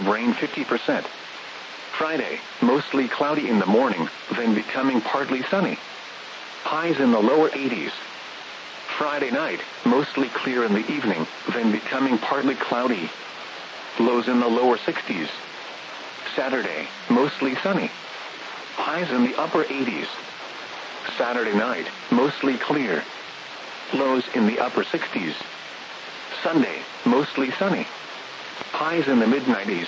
rain 50%. Friday, mostly cloudy in the morning, then becoming partly sunny. Highs in the lower 80s. Friday night, mostly clear in the evening, then becoming partly cloudy. Lows in the lower 60s. Saturday, mostly sunny. Highs in the upper 80s. Saturday night, mostly clear. Lows in the upper 60s. Sunday, mostly sunny. Highs in the mid-90s.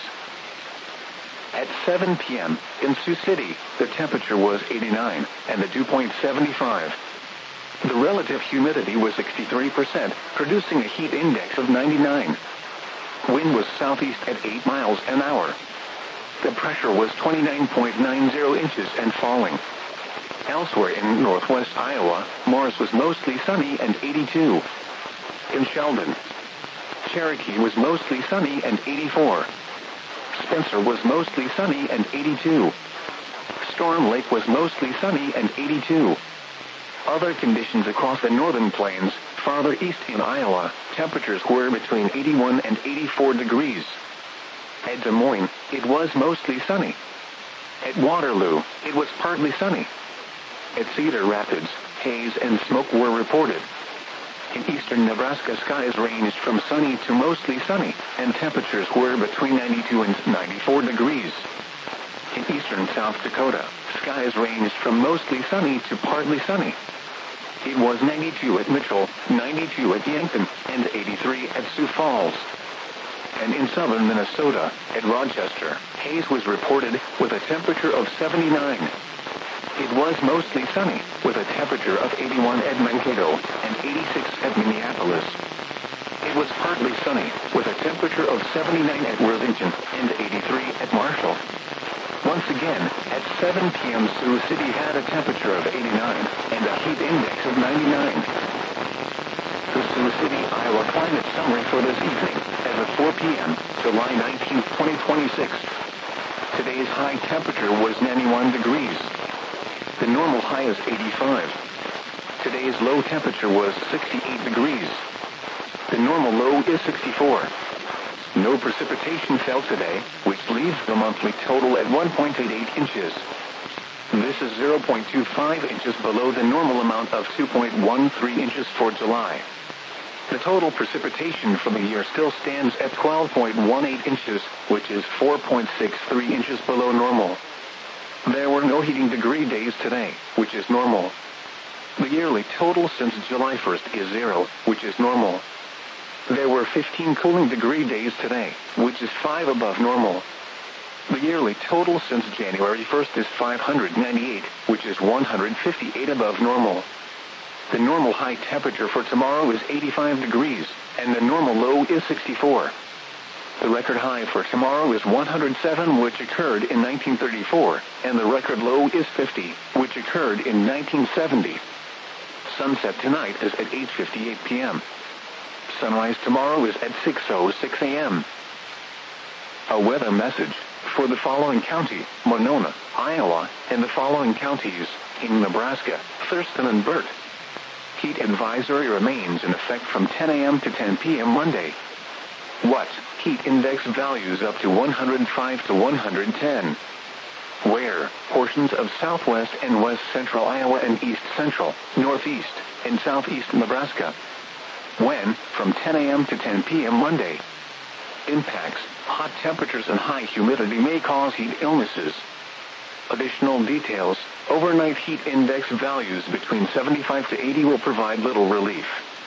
At 7 p.m., in Sioux City, the temperature was 89, and the dew point 75. The relative humidity was 63%, producing a heat index of 99. Wind was southeast at 8 miles an hour. The pressure was 29.90 inches and falling. Elsewhere in northwest Iowa, Morris was mostly sunny and 82. In Sheldon, Cherokee was mostly sunny and 84. Spencer was mostly sunny and 82. Storm Lake was mostly sunny and 82. Other conditions across the northern plains, farther east in Iowa, temperatures were between 81 and 84 degrees. At Des Moines, it was mostly sunny. At Waterloo, it was partly sunny. At Cedar Rapids, haze and smoke were reported. In eastern Nebraska, skies ranged from sunny to mostly sunny, and temperatures were between 92 and 94 degrees. In eastern South Dakota, skies ranged from mostly sunny to partly sunny. It was 92 at Mitchell, 92 at Yankton, and 83 at Sioux Falls. And in southern Minnesota, at Rochester, haze was reported with a temperature of 79. It was mostly sunny, with a temperature of 81 at Mankato and 86 at Minneapolis. It was partly sunny, with a temperature of 79 at Worthington and 83 at Marshall. Once again, at 7 p.m. Sioux City had a temperature of 89 and a heat index of 99. The Sioux City, Iowa climate summary for this evening, as of 4 p.m., July 19, 2026. Today's high temperature was 91 degrees. The normal high is 85. Today's low temperature was 68 degrees. The normal low is 64. No precipitation fell today, which leaves the monthly total at 1.88 inches. This is 0.25 inches below the normal amount of 2.13 inches for July. The total precipitation for the year still stands at 12.18 inches, which is 4.63 inches below normal. There were no heating degree days today, which is normal. The yearly total since July 1st is 0, which is normal. There were 15 cooling degree days today, which is 5 above normal. The yearly total since January 1st is 598, which is 158 above normal. The normal high temperature for tomorrow is 85 degrees, and the normal low is 64. The record high for tomorrow is 107, which occurred in 1934, and the record low is 50, which occurred in 1970. Sunset tonight is at 8:58 p.m. Sunrise tomorrow is at 6:06 a.m. A weather message for the following county, Monona, Iowa, and the following counties in Nebraska, Thurston and Burt. Heat advisory remains in effect from 10 a.m. to 10 p.m. Monday. What? Heat index values up to 105 to 110. Where? Portions of southwest and west central Iowa and east central, northeast, and southeast Nebraska. When? From 10 a.m. to 10 p.m. Monday. Impacts. Hot temperatures and high humidity may cause heat illnesses. Additional details. Overnight heat index values between 75 to 80 will provide little relief.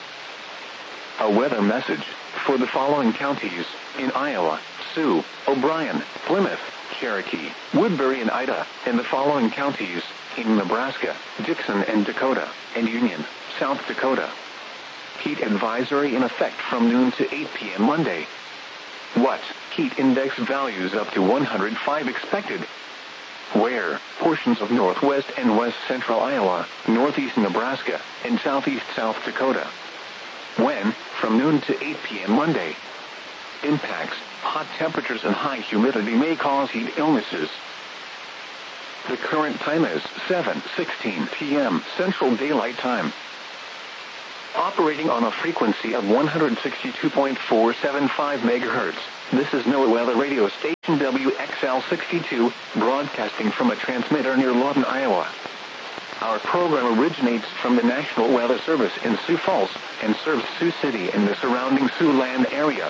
A weather message for the following counties in Iowa, Sioux, O'Brien, Plymouth, Cherokee, Woodbury and Ida, and the following counties in Nebraska, Dixon and Dakota, and Union, South Dakota. Heat advisory in effect from noon to 8 p.m. Monday. What? Heat index values up to 105 expected. Where? Portions of northwest and west central Iowa, northeast Nebraska, and southeast South Dakota. When? From noon to 8 p.m. Monday. Impacts. Hot temperatures and high humidity may cause heat illnesses. The current time is 7:16 p.m. Central Daylight Time. Operating on a frequency of 162.475 MHz, this is NOAA weather radio station WXL62, broadcasting from a transmitter near Lawton, Iowa. Our program originates from the National Weather Service in Sioux Falls and serves Sioux City and the surrounding Siouxland area.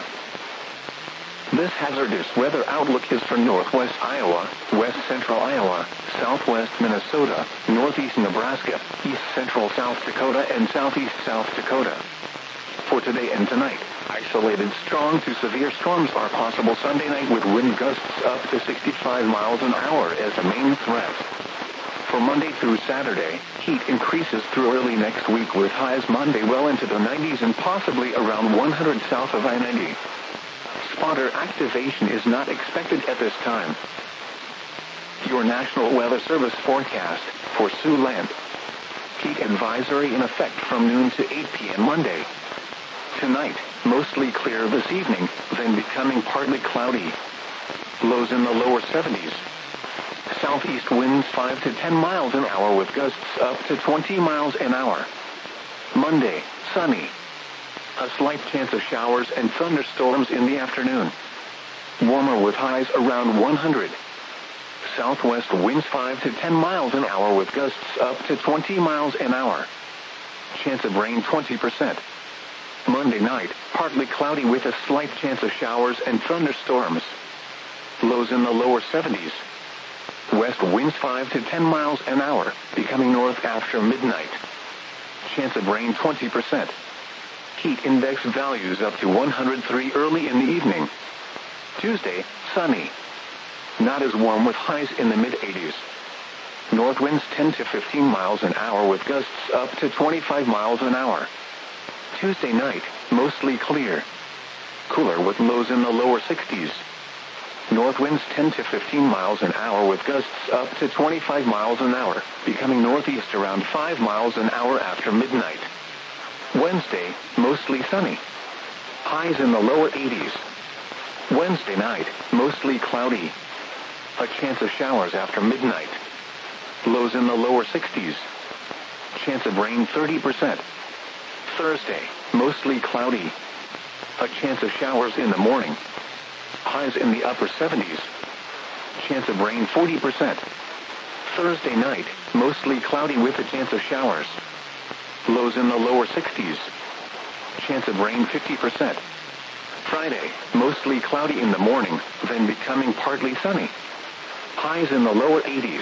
This hazardous weather outlook is for northwest Iowa, west central Iowa, southwest Minnesota, northeast Nebraska, east central South Dakota, and southeast South Dakota. For today and tonight, isolated strong to severe storms are possible Sunday night with wind gusts up to 65 miles an hour as the main threat. For Monday through Saturday, heat increases through early next week with highs Monday well into the 90s and possibly around 100 south of I-90. Spotter activation is not expected at this time. Your National Weather Service forecast for Siouxland. Heat advisory in effect from noon to 8 p.m. Monday. Tonight, mostly clear this evening, then becoming partly cloudy. Lows in the lower 70s. Southeast winds 5 to 10 miles an hour with gusts up to 20 miles an hour. Monday, sunny. A slight chance of showers and thunderstorms in the afternoon. Warmer with highs around 100. Southwest winds 5 to 10 miles an hour with gusts up to 20 miles an hour. Chance of rain 20%. Monday night, partly cloudy with a slight chance of showers and thunderstorms. Lows in the lower 70s. West winds 5 to 10 miles an hour, becoming north after midnight. Chance of rain 20%. Heat index values up to 103 early in the evening. Tuesday, sunny. Not as warm with highs in the mid-80s. North winds 10 to 15 miles an hour with gusts up to 25 miles an hour. Tuesday night, mostly clear. Cooler with lows in the lower 60s. North winds 10 to 15 miles an hour with gusts up to 25 miles an hour, becoming northeast around 5 miles an hour after midnight. Wednesday, mostly sunny. Highs in the lower 80s. Wednesday night, mostly cloudy. A chance of showers after midnight. Lows in the lower 60s. Chance of rain 30%. Thursday, mostly cloudy. A chance of showers in the morning. Highs in the upper 70s. Chance of rain 40%. Thursday night, mostly cloudy with a chance of showers. Lows in the lower 60s. Chance of rain 50%. Friday, mostly cloudy in the morning, then becoming partly sunny. Highs in the lower 80s.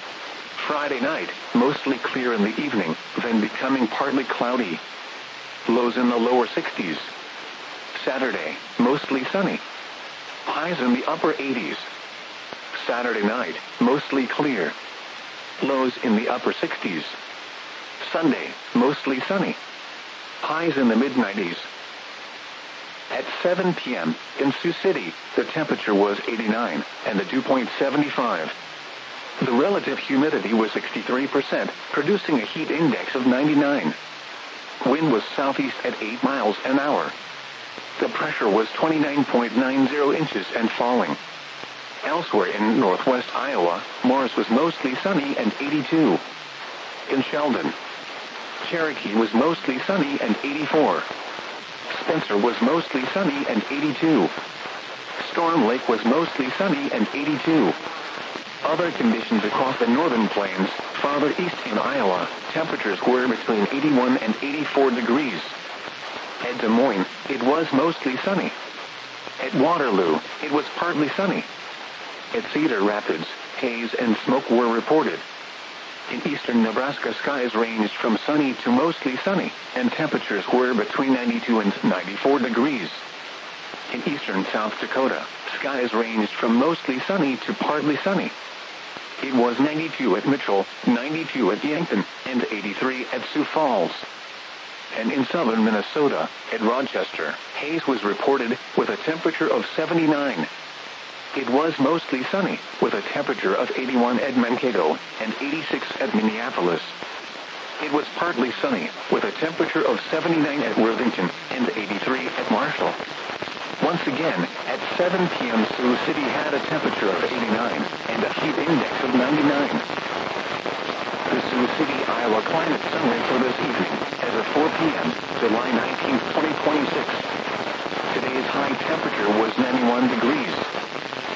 Friday night, mostly clear in the evening, then becoming partly cloudy. Lows in the lower 60s. Saturday, mostly sunny. Highs in the upper 80s. Saturday night, mostly clear. Lows in the upper 60s. Sunday, mostly sunny. Highs in the mid-90s. At 7 p.m. in Sioux City, the temperature was 89 and the dew point 75. The relative humidity was 63%, producing a heat index of 99. Wind was southeast at 8 miles an hour. The pressure was 29.90 inches and falling. Elsewhere in northwest Iowa, Morris was mostly sunny and 82. In Sheldon, Cherokee was mostly sunny and 84. Spencer was mostly sunny and 82. Storm Lake was mostly sunny and 82. Other conditions across the northern plains, farther east in Iowa, temperatures were between 81 and 84 degrees. At Des Moines, it was mostly sunny. At Waterloo, it was partly sunny. At Cedar Rapids, haze and smoke were reported. In eastern Nebraska, skies ranged from sunny to mostly sunny, and temperatures were between 92 and 94 degrees. In eastern South Dakota, skies ranged from mostly sunny to partly sunny. It was 92 at Mitchell, 92 at Yankton, and 83 at Sioux Falls. And in southern Minnesota, at Rochester, haze was reported with a temperature of 79. It was mostly sunny, with a temperature of 81 at Mankato and 86 at Minneapolis. It was partly sunny, with a temperature of 79 at Worthington and 83 at Marshall. Once again, at 7 p.m. Sioux City had a temperature of 89 and a heat index of 99. the Sioux City, Iowa climate summary for this evening as of 4 p.m., July 19, 2026. Today's high temperature was 91 degrees.